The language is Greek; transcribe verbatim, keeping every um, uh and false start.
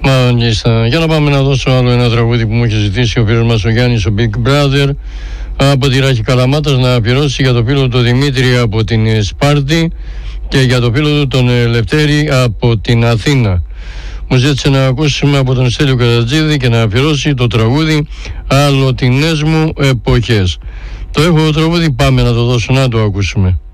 Μάλιστα. Για να πάμε να δώσω άλλο ένα τραγούδι που μου έχει ζητήσει ο φίλος μας ο Γιάννης, ο Big Brother, από τη Ράχη Καλαμάτας, να αφιερώσει για το φίλο του Δημήτρη από την Σπάρτη και για το φίλο του τον Λευτέρη από την Αθήνα. Μου ζήτησε να ακούσουμε από τον Στέλιο Καρατζίδη και να αφιερώσει το τραγούδι «Αλλοτινές μου εποχές». Το έχω το τραγούδι, πάμε να το δώσω να το ακούσουμε.